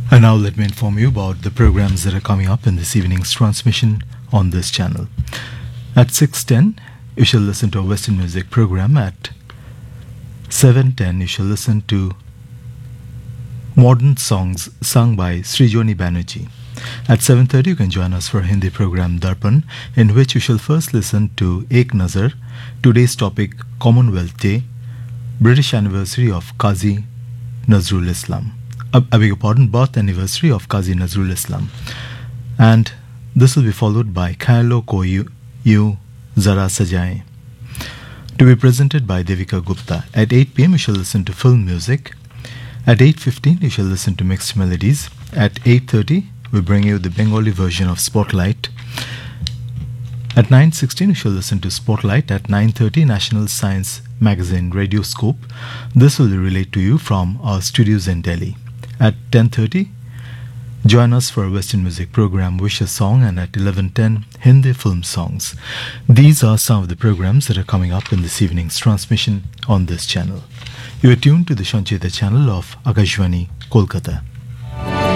And now let me inform you about the programs that are coming up in this evening's transmission on this channel. At 6:10, you shall listen to a Western music program. At 7:10, you shall listen to modern songs sung by Srijoni Banerjee. At 7:30, you can join us for a Hindi program Darpan, in which you shall first listen to Ek Nazar, today's topic Commonwealth Day, British anniversary of Qazi Nazrul Islam. I beg your pardon, birth anniversary of Qazi Nazrul Islam. And this will be followed by Khayalo Ko Yu Zara Sajaye, to be presented by Devika Gupta. At 8 p.m. you shall listen to film music. At 8:15 you shall listen to mixed melodies. At 8:30 we bring you the Bengali version of Spotlight. At 9:16 you shall listen to Spotlight. At 9:30 National Science Magazine Radioscope. This will be relayed to you from our studios in Delhi. At 10:30 join us for a Western music program Wish a Song, and at 11:10 Hindi film songs. These are some of the programs that are coming up in this evening's transmission on this channel. You are tuned to the Sancheta channel of Akashvani, Kolkata.